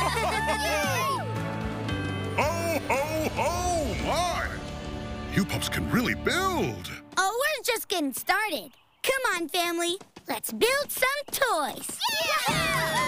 Ho, ho, ho! My! You pups can really build. Oh, we're just getting started. Come on, family. Let's build some toys. Yeah!